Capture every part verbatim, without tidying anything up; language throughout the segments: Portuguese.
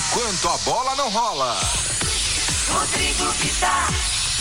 enquanto a bola não rola. Rodrigo Vitar.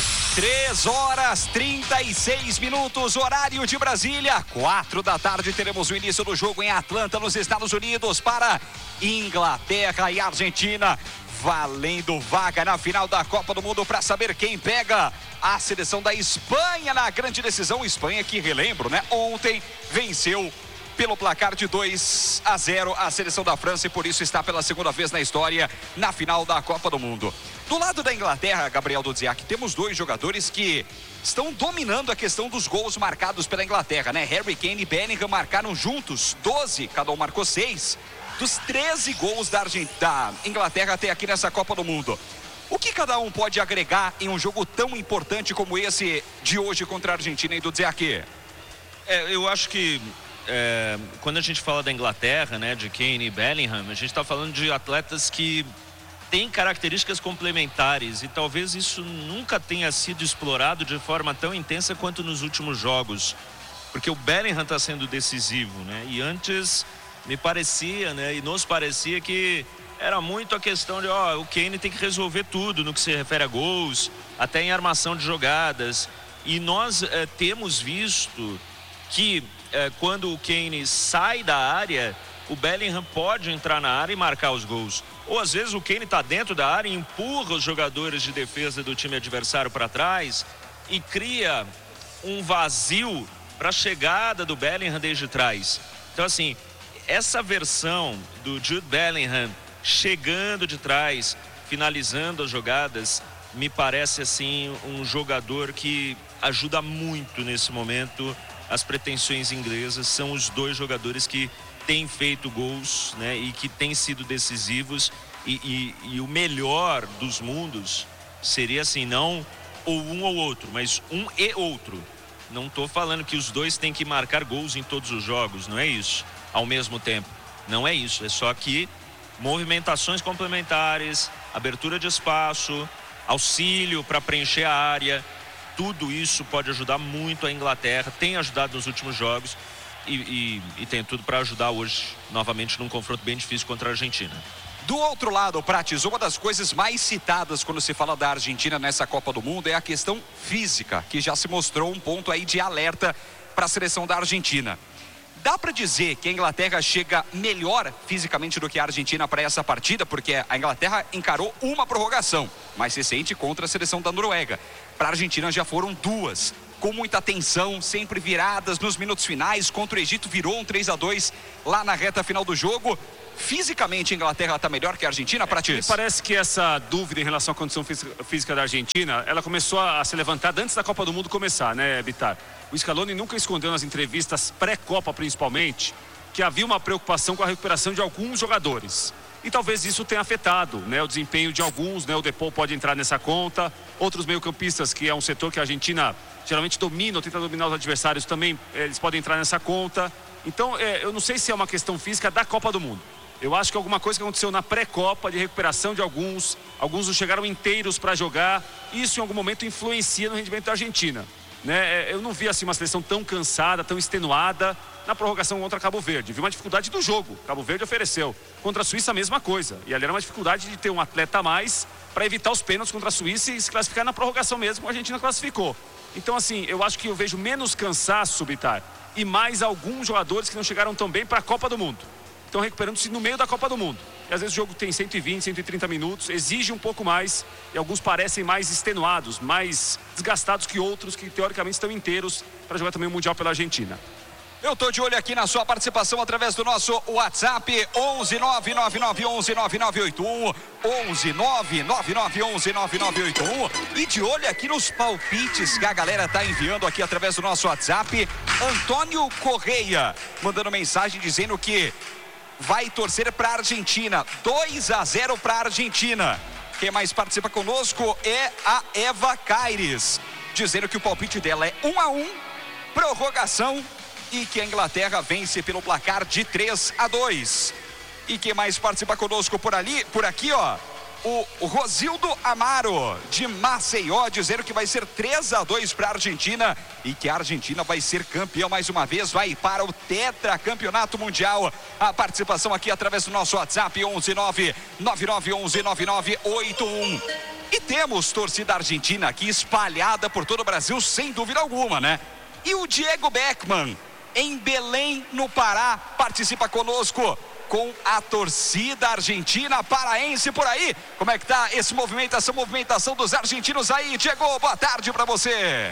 três horas trinta e seis minutos, horário de Brasília. quatro da tarde teremos o início do jogo em Atlanta, nos Estados Unidos, para Inglaterra e Argentina, valendo vaga na final da Copa do Mundo para saber quem pega a seleção da Espanha na grande decisão. Espanha que, relembro, né, ontem venceu pelo placar de dois a zero a seleção da França e por isso está pela segunda vez na história na final da Copa do Mundo. Do lado da Inglaterra, Gabriel Dudziak, temos dois jogadores que estão dominando a questão dos gols marcados pela Inglaterra, né? Harry Kane e Bellingham marcaram juntos doze, cada um marcou seis, dos treze gols da, Argent... da Inglaterra até aqui nessa Copa do Mundo. O que cada um pode agregar em um jogo tão importante como esse de hoje contra a Argentina e Dudziak? É, eu acho que É, quando a gente fala da Inglaterra, né, de Kane e Bellingham, a gente está falando de atletas que têm características complementares e talvez isso nunca tenha sido explorado de forma tão intensa quanto nos últimos jogos, porque o Bellingham está sendo decisivo, né, e antes me parecia, né, e nos parecia que era muito a questão de, ó, o Kane tem que resolver tudo no que se refere a gols, até em armação de jogadas, e nós é, temos visto que É, quando o Kane sai da área, o Bellingham pode entrar na área e marcar os gols. Ou às vezes o Kane está dentro da área e empurra os jogadores de defesa do time adversário para trás e cria um vazio para a chegada do Bellingham desde trás. Então, assim, essa versão do Jude Bellingham chegando de trás, finalizando as jogadas, me parece assim um jogador que ajuda muito nesse momento. As pretensões inglesas são os dois jogadores que têm feito gols, né, e que têm sido decisivos e, e, e o melhor dos mundos seria assim, não ou um ou outro, mas um e outro. Não estou falando que os dois têm que marcar gols em todos os jogos, não é isso, ao mesmo tempo, não é isso, é só que movimentações complementares, abertura de espaço, auxílio para preencher a área. Tudo isso pode ajudar muito a Inglaterra, tem ajudado nos últimos jogos e, e, e tem tudo para ajudar hoje, novamente, num confronto bem difícil contra a Argentina. Do outro lado, Prates, uma das coisas mais citadas quando se fala da Argentina nessa Copa do Mundo é a questão física, que já se mostrou um ponto aí de alerta para a seleção da Argentina. Dá para dizer que a Inglaterra chega melhor fisicamente do que a Argentina para essa partida? Porque a Inglaterra encarou uma prorrogação mais recente contra a seleção da Noruega. Para a Argentina já foram duas, com muita tensão, sempre viradas nos minutos finais. Contra o Egito virou um três a dois lá na reta final do jogo. Fisicamente a Inglaterra está melhor que a Argentina, Prates? Me parece que essa dúvida em relação à condição física da Argentina, ela começou a ser levantada antes da Copa do Mundo começar, né, Vitar? O Scaloni nunca escondeu nas entrevistas pré-Copa, principalmente, que havia uma preocupação com a recuperação de alguns jogadores. E talvez isso tenha afetado, né, o desempenho de alguns, né, o Depou pode entrar nessa conta, outros meio-campistas, que é um setor que a Argentina geralmente domina ou tenta dominar os adversários, também eles podem entrar nessa conta. Então, é, eu não sei se é uma questão física da Copa do Mundo. Eu acho que alguma coisa que aconteceu na pré-Copa, de recuperação de alguns, alguns não chegaram inteiros para jogar, isso em algum momento influencia no rendimento da Argentina, né? Eu não vi assim uma seleção tão cansada, tão extenuada na prorrogação contra Cabo Verde. Vi uma dificuldade do jogo, Cabo Verde ofereceu. Contra a Suíça a mesma coisa, e ali era uma dificuldade de ter um atleta a mais para evitar os pênaltis contra a Suíça e se classificar na prorrogação mesmo, a Argentina classificou. Então, assim, eu acho que eu vejo menos cansaço, Bitar, e mais alguns jogadores que não chegaram tão bem para a Copa do Mundo. Estão recuperando-se no meio da Copa do Mundo. E às vezes o jogo tem cento e vinte, cento e trinta minutos, exige um pouco mais, e alguns parecem mais extenuados, mais desgastados que outros que teoricamente estão inteiros para jogar também o Mundial pela Argentina. Eu tô de olho aqui na sua participação através do nosso WhatsApp onze nove nove nove onze nove nove oito um, onze nove nove nove onze nove nove oito um, e de olho aqui nos palpites que a galera tá enviando aqui através do nosso WhatsApp. Antônio Correia mandando mensagem dizendo que vai torcer para a Argentina, dois a zero para a Argentina. Quem mais participa conosco é a Eva Caires, dizendo que o palpite dela é um a um, prorrogação, e que a Inglaterra vence pelo placar de três a dois. E quem mais participa conosco por ali, por aqui, ó, o Rosildo Amaro, de Maceió, dizendo que vai ser três a dois para a Argentina e que a Argentina vai ser campeã mais uma vez, vai para o tetracampeonato mundial. A participação aqui através do nosso WhatsApp onze nove nove nove onze nove nove oito um. E temos torcida argentina aqui espalhada por todo o Brasil, sem dúvida alguma, né? E o Diego Beckman, em Belém, no Pará, participa conosco com a torcida argentina, paraense por aí. Como é que tá esse movimento, essa movimentação dos argentinos aí? Diego, boa tarde para você.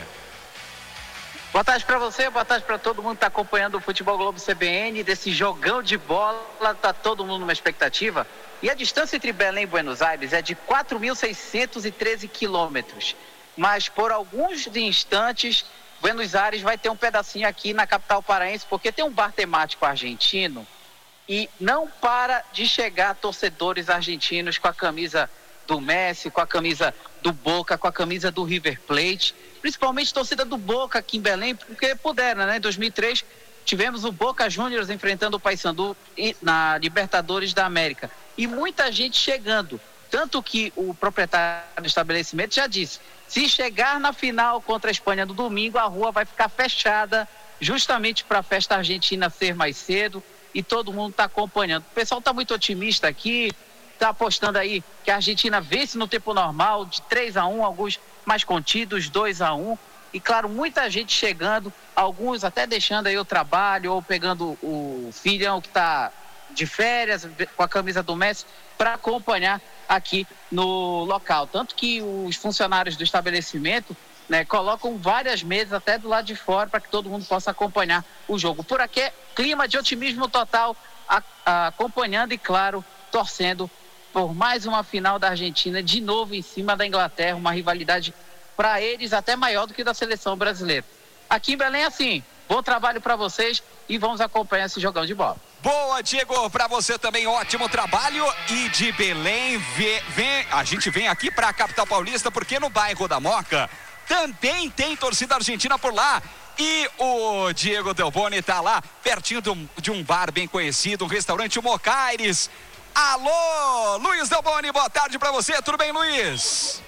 Boa tarde para você, boa tarde para todo mundo que está acompanhando o Futebol Globo C B N, desse jogão de bola, tá todo mundo numa expectativa. E a distância entre Belém e Buenos Aires é de quatro mil seiscentos e treze quilômetros. Mas por alguns instantes, Buenos Aires vai ter um pedacinho aqui na capital paraense, porque tem um bar temático argentino e não para de chegar torcedores argentinos com a camisa do Messi, com a camisa do Boca, com a camisa do River Plate, principalmente torcida do Boca aqui em Belém, porque puderam, né? Em dois mil e três tivemos o Boca Juniors enfrentando o Paysandu na Libertadores da América. E muita gente chegando, tanto que o proprietário do estabelecimento já disse, se chegar na final contra a Espanha no domingo, a rua vai ficar fechada justamente para a festa argentina ser mais cedo e todo mundo está acompanhando. O pessoal está muito otimista aqui, está apostando aí que a Argentina vence no tempo normal, de três a um, alguns mais contidos, dois a um. E claro, muita gente chegando, alguns até deixando aí o trabalho ou pegando o filhão que está de férias com a camisa do Messi para acompanhar aqui no local. Tanto que os funcionários do estabelecimento, né, colocam várias mesas até do lado de fora para que todo mundo possa acompanhar o jogo. Por aqui é clima de otimismo total, a, a, acompanhando e, claro, torcendo por mais uma final da Argentina, de novo em cima da Inglaterra, uma rivalidade para eles até maior do que da seleção brasileira. Aqui em Belém, assim, bom trabalho para vocês e vamos acompanhar esse jogão de bola. Boa, Diego, para você também, ótimo trabalho. E de Belém, vê, vem, a gente vem aqui para a capital paulista, porque no bairro da Moca também tem torcida argentina por lá. E o Diego Delboni tá lá, pertinho de um bar bem conhecido, um restaurante, o Mocaires. Alô, Luiz Delboni, boa tarde para você, tudo bem, Luiz?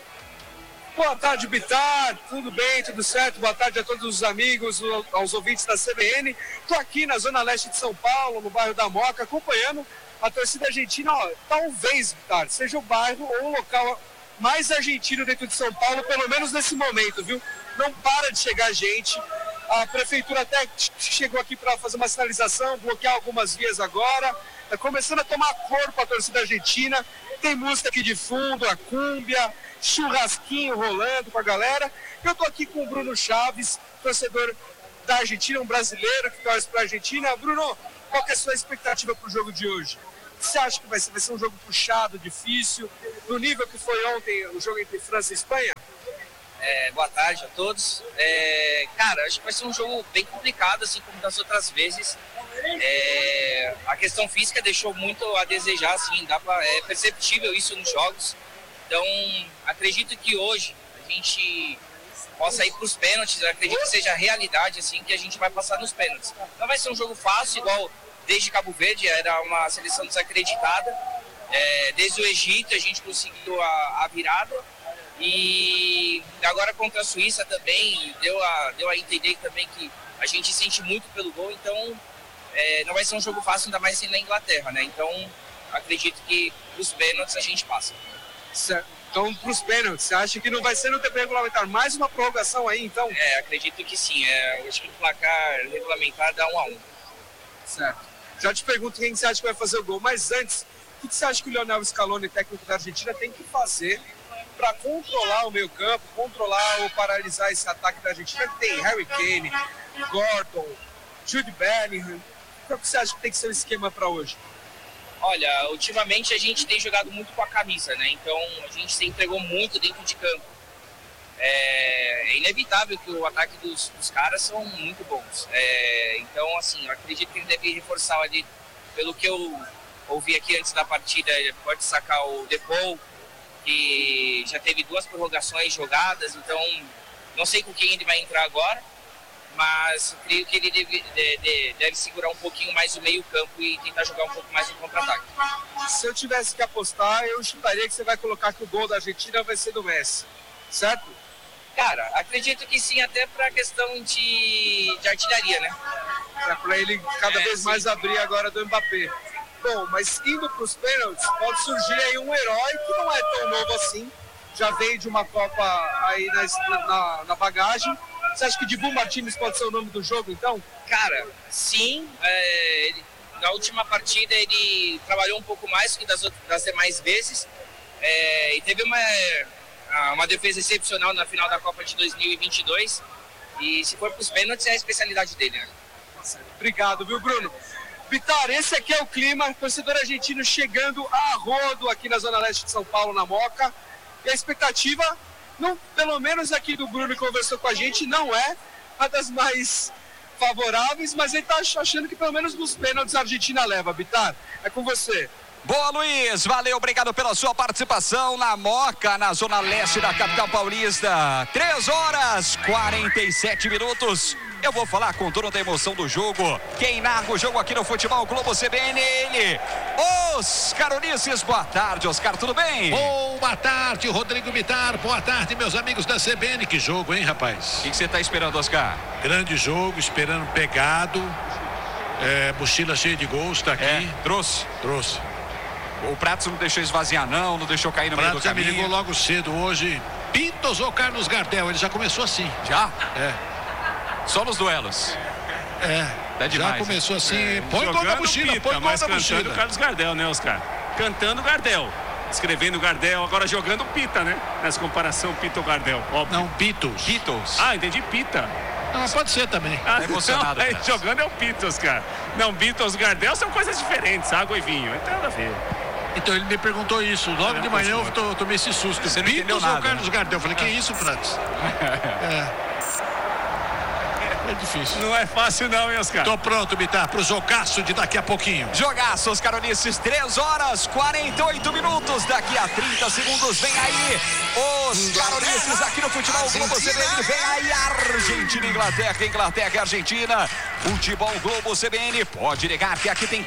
Boa tarde, Bitar, tudo bem, tudo certo? Boa tarde a todos os amigos, aos ouvintes da C B N. Estou aqui na zona leste de São Paulo, no bairro da Moca, acompanhando a torcida argentina. Ó, talvez, Bitar, seja o bairro ou o local mais argentino dentro de São Paulo, pelo menos nesse momento, viu? Não para de chegar gente. A prefeitura até chegou aqui para fazer uma sinalização, bloquear algumas vias agora. Está começando a tomar corpo a torcida argentina. Tem música aqui de fundo, a cúmbia, churrasquinho rolando com a galera. Eu tô aqui com o Bruno Chaves, torcedor da Argentina, um brasileiro que torce para a Argentina. Bruno, qual que é a sua expectativa para o jogo de hoje? Você acha que vai ser, vai ser um jogo puxado, difícil, no nível que foi ontem o jogo entre França e Espanha? É, boa tarde a todos. É, cara, acho que vai ser um jogo bem complicado, assim como das outras vezes. É, a questão física deixou muito a desejar, assim, dá pra, é perceptível isso nos jogos. Então, acredito que hoje a gente possa ir para os pênaltis. Eu acredito que seja a realidade, assim, que a gente vai passar nos pênaltis. Não vai ser um jogo fácil, igual desde Cabo Verde, era uma seleção desacreditada. É, desde o Egito a gente conseguiu a, a virada. E agora contra a Suíça também, deu a, deu a entender também que a gente sente muito pelo gol. Então, é, não vai ser um jogo fácil, ainda mais sendo na Inglaterra, né? Então, acredito que os pênaltis a gente passa. Certo. Então, para os pênaltis, você acha que não vai ser no tempo regulamentar? Mais uma prorrogação aí, então? É, acredito que sim. É, eu acho que o placar regulamentar dá um a um. Certo. Já te pergunto quem você acha que vai fazer o gol, mas antes, o que você acha que o Lionel Scaloni, técnico da Argentina, tem que fazer para controlar o meio campo, controlar ou paralisar esse ataque da Argentina, que tem Harry Kane, Gordon, Jude Bellingham? Qual que você acha que tem que ser o esquema para hoje? Olha, ultimamente a gente tem jogado muito com a camisa, né? Então a gente se entregou muito dentro de campo. É, é inevitável que o ataque dos, dos caras são muito bons. É, então, assim, eu acredito que ele deve reforçar ali, pelo que eu ouvi aqui antes da partida, ele pode sacar o Depou, que já teve duas prorrogações jogadas, então não sei com quem ele vai entrar agora, mas creio que ele deve, deve, deve segurar um pouquinho mais o meio campo e tentar jogar um pouco mais no contra-ataque. se eu tivesse que apostar, eu chutaria que você vai colocar que o gol da Argentina vai ser do Messi, certo? Cara, acredito que sim, até pra questão de, de artilharia, né? É para ele cada É, vez sim. mais abrir agora do Mbappé. Bom, mas indo para os pênaltis, pode surgir aí um herói que não é tão novo assim, já veio de uma Copa aí na, na, na bagagem. Você acha que Dibu Martínez pode ser o nome do jogo, então? Cara, sim, é, ele, na última partida ele trabalhou um pouco mais que das, outras, das demais vezes, é, e teve uma, uma defesa excepcional na final da Copa de dois mil e vinte e dois, e se for para os pênaltis é a especialidade dele, né? Obrigado, viu, Bruno? Vitar, esse aqui é o clima, torcedor argentino chegando a rodo aqui na Zona Leste de São Paulo, na Moca. E a expectativa, não, pelo menos aqui do Bruno que conversou com a gente, não é a das mais favoráveis, mas ele tá achando que pelo menos nos pênaltis a Argentina leva. Vitar, é com você. Boa, Luiz, valeu, obrigado pela sua participação na Moca, na Zona Leste da capital paulista. três horas, quarenta e sete minutos. Eu vou falar com toda a emoção do jogo. Quem narra o jogo aqui no Futebol Globo C B N é ele, Oscar Ulisses. Boa tarde, Oscar, tudo bem? Boa tarde, Rodrigo Bittar. Boa tarde, meus amigos da C B N. Que jogo, hein, rapaz? O que você está esperando, Oscar? Grande jogo, esperando pegado. É, mochila cheia de gols, tá aqui. É, trouxe? Trouxe. O Pratos não deixou esvaziar não, não deixou cair no meio do Pratos já me caminho. ligou logo cedo hoje. Pintos ou Carlos Gardel? Ele já começou assim. Já? É. Só nos duelos. É. É demais, já começou né? assim. Põe gol na mochila, pita, põe gol mas na cantando mochila. Carlos Gardel, né, Oscar? Cantando Gardel. Escrevendo Gardel, agora jogando Pita, né? Nessa comparação Pita-Gardel, óbvio. Não, Pitos. Beatles. Ah, entendi, Pita. Não, mas pode ser também. Ah, Tá emocionado, não, aí Pratos. jogando é o Pitos, cara. Não, Beatles, Gardel são coisas diferentes, água e vinho. Não tem nada a ver. Então ele me perguntou isso. Logo É, de manhã eu pastor. tô, tomei esse susto. Você não entendeu Pitos ou nada, Carlos né? Gardel? Eu falei, que isso, Pratos? É. É difícil. Não é fácil não, hein, Oscar? Tô pronto, Bittar, pro jogaço de daqui a pouquinho. Jogaço, Oscar Ulisses, três horas, quarenta e oito minutos, daqui a trinta segundos, vem aí Oscar Ulisses aqui no Futebol Globo C B N, vem aí Argentina e Inglaterra, Inglaterra e Argentina, Futebol Globo C B N, pode ligar que aqui tem